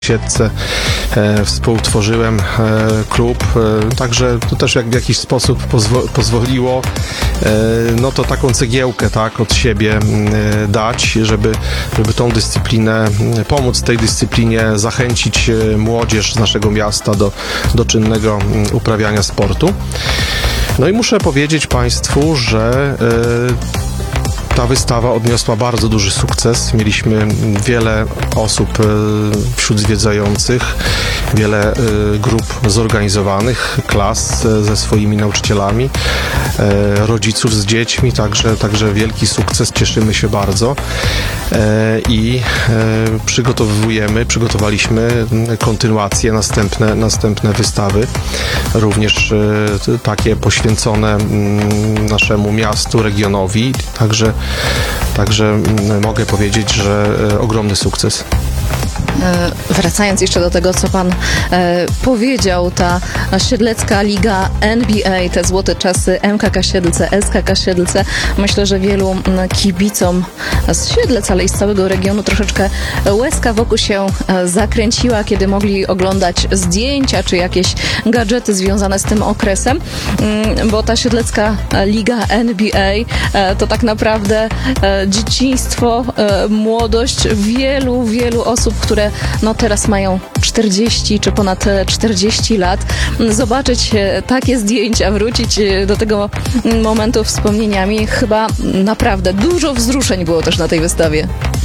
siatce współtworzyłem klub, także to też jak w jakiś sposób pozwoliło no to taką cegiełkę od siebie dać, żeby tą dyscyplinę, pomóc tej dyscyplinie, zachęcić młodzież z naszego miasta do czynnego uprawiania sportu. No i muszę powiedzieć Państwu, że ta wystawa odniosła bardzo duży sukces. Mieliśmy wiele osób wśród zwiedzających, wiele grup zorganizowanych, klas ze swoimi nauczycielami, rodziców z dziećmi, także wielki sukces, cieszymy się bardzo i przygotowaliśmy kontynuację, następne wystawy, również takie poświęcone naszemu miastu, regionowi, Także mogę powiedzieć, że ogromny sukces. Wracając jeszcze do tego, co Pan powiedział, ta Siedlecka Liga NBA, te złote czasy MKK Siedlce, SKK Siedlce, myślę, że wielu kibicom z Siedlec, ale i z całego regionu troszeczkę łezka wokół się zakręciła, kiedy mogli oglądać zdjęcia czy jakieś gadżety związane z tym okresem, bo ta Siedlecka Liga NBA to tak naprawdę dzieciństwo, młodość wielu osób, które teraz mają 40 czy ponad 40 lat. Zobaczyć takie zdjęcia, wrócić do tego momentu wspomnieniami, chyba naprawdę dużo wzruszeń było też na tej wystawie.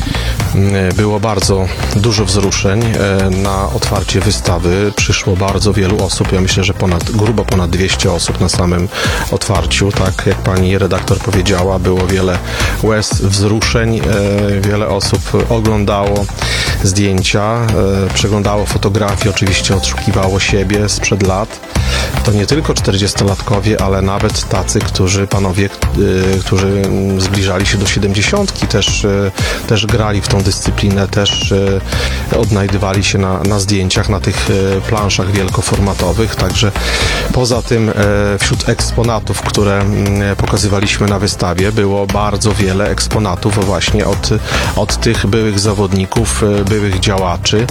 Było bardzo dużo wzruszeń. Na otwarcie wystawy przyszło bardzo wielu osób. Ja myślę, że grubo ponad 200 osób na samym otwarciu. Tak jak pani redaktor powiedziała, było wiele łez, wzruszeń. Wiele osób oglądało zdjęcia, przeglądało fotografie, oczywiście odszukiwało siebie sprzed lat. To nie tylko 40-latkowie, ale nawet tacy, panowie, którzy zbliżali się do 70, też grali w tą dyscyplinę, też odnajdywali się na zdjęciach, na tych planszach wielkoformatowych. Także poza tym wśród eksponatów, które pokazywaliśmy na wystawie, było bardzo wiele eksponatów właśnie od tych byłych zawodników, byłych działaczy.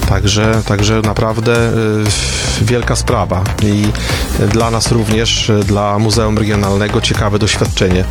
Także naprawdę wielka sprawa i dla nas również, dla Muzeum Regionalnego ciekawe doświadczenie.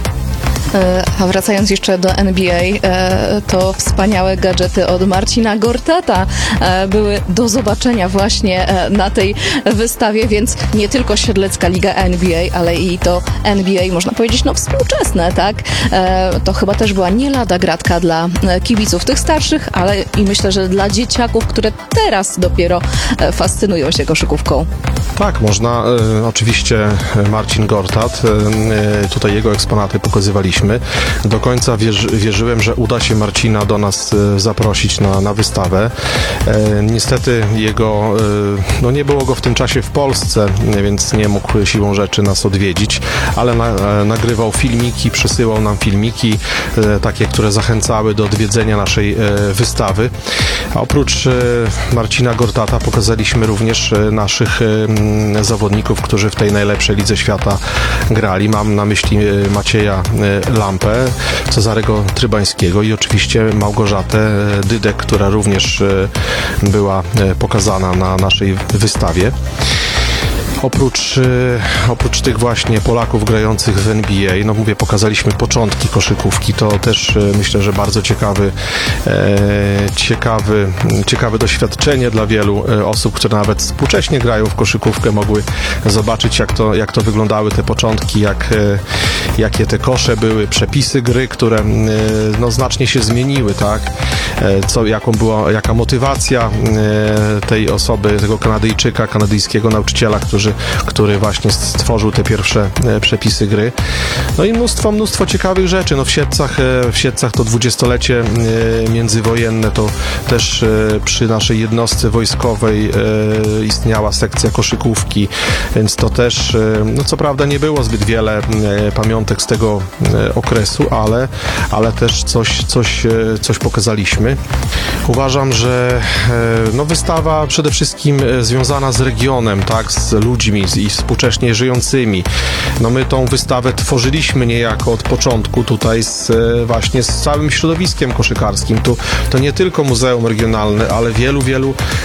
A wracając jeszcze do NBA, to wspaniałe gadżety od Marcina Gortata były do zobaczenia właśnie na tej wystawie, więc nie tylko Siedlecka Liga NBA, ale i to NBA, można powiedzieć, współczesne, tak? To chyba też była nie lada gratka dla kibiców tych starszych, ale i myślę, że dla dzieciaków, które teraz dopiero fascynują się koszykówką. Tak, można. Oczywiście Marcin Gortat, tutaj jego eksponaty pokazywaliśmy. Do końca wierzyłem, że uda się Marcina do nas zaprosić na wystawę. Niestety nie było go w tym czasie w Polsce, więc nie mógł siłą rzeczy nas odwiedzić, ale nagrywał filmiki, przysyłał nam filmiki, takie, które zachęcały do odwiedzenia naszej wystawy. A oprócz Marcina Gortata pokazaliśmy również naszych zawodników, którzy w tej najlepszej lidze świata grali. Mam na myśli Macieja Lampę, Cezarego Trybańskiego i oczywiście Małgorzatę Dydek, która również była pokazana na naszej wystawie. Oprócz tych właśnie Polaków grających w NBA, pokazaliśmy początki koszykówki. To też myślę, że bardzo ciekawe doświadczenie dla wielu osób, które nawet współcześnie grają w koszykówkę, mogły zobaczyć, jak to wyglądały te początki, jakie te kosze były, przepisy gry, które znacznie się zmieniły, tak? Jaka motywacja tej osoby, tego Kanadyjczyka, kanadyjskiego nauczyciela, który właśnie stworzył te pierwsze przepisy gry. No i mnóstwo ciekawych rzeczy. W Siedlcach to 20-lecie międzywojenne, to też przy naszej jednostce wojskowej istniała sekcja koszykówki, więc to też, co prawda nie było zbyt wiele pamiątek z tego okresu, ale też coś pokazaliśmy. Uważam, że wystawa przede wszystkim związana z regionem, tak, z ludźmi i współcześnie żyjącymi. My tą wystawę tworzyliśmy niejako od początku tutaj właśnie z całym środowiskiem koszykarskim. To nie tylko Muzeum Regionalne, ale wielu